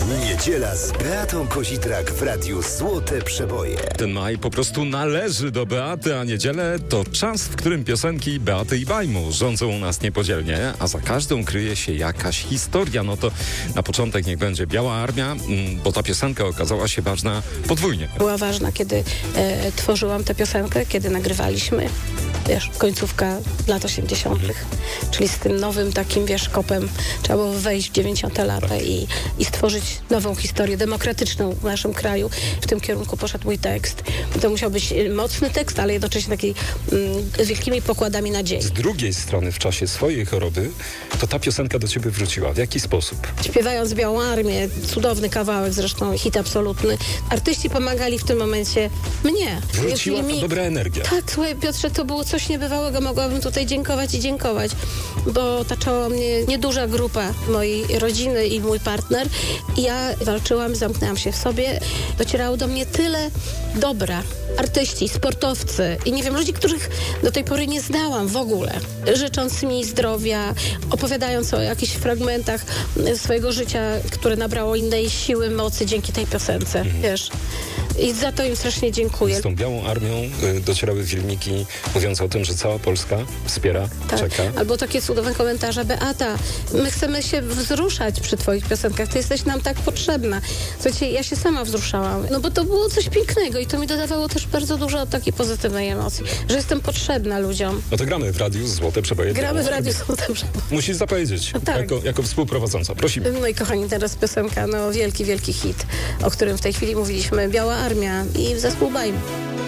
Niedziela z Beatą Kozitrak w Radiu Złote Przeboje. Ten maj po prostu należy do Beaty, a niedzielę to czas, w którym piosenki Beaty i Bajmu rządzą nas niepodzielnie, a za każdą kryje się jakaś historia. No to na początek niech będzie Biała Armia, bo ta piosenka okazała się ważna podwójnie. Była ważna, kiedy tworzyłam tę piosenkę, kiedy nagrywaliśmy. Wiesz, końcówka lat 80., czyli z tym nowym takim, wiesz, kopem trzeba było wejść w 90. lata i stworzyć nową historię demokratyczną w naszym kraju. W tym kierunku poszedł mój tekst. To musiał być mocny tekst, ale jednocześnie taki z wielkimi pokładami nadziei. Z drugiej strony w czasie swojej choroby to ta piosenka do ciebie wróciła. W jaki sposób? Śpiewając Białą Armię, cudowny kawałek, zresztą hit absolutny. Artyści pomagali w tym momencie mnie. Wróciła ta dobra energia. Tak, słuchaj Piotrze, to było coś niebywałego. Mogłabym tutaj dziękować i dziękować, bo otaczała mnie nieduża grupa mojej rodziny i mój partner. I ja walczyłam, zamknęłam się w sobie. Docierało do mnie tyle dobra. Artyści, sportowcy i nie wiem, ludzi, których do tej pory nie znałam w ogóle. Życząc mi zdrowia, opowiadając o jakichś fragmentach swojego życia, które nabrało innej siły, mocy dzięki tej piosence, wiesz. I za to im strasznie dziękuję. Z tą Białą Armią docierały filmiki mówiące o tym, że cała Polska wspiera, czeka. Albo takie cudowne komentarze. Beata, my chcemy się wzruszać przy twoich piosenkach. Ty jesteś nam tak potrzebna. Słuchajcie, ja się sama wzruszałam. No bo to było coś pięknego i to mi dodawało też bardzo dużo takiej pozytywnej emocji, że jestem potrzebna ludziom. No to gramy w Radiu Złote Przeboje. Gramy w Radiu Złote Przeboje. Musisz zapowiedzieć, tak. jako współprowadząca. Prosimy. No i kochani, teraz piosenka, no wielki, wielki hit, o którym w tej chwili mówiliśmy. Biała Armia i zespół Bajmu.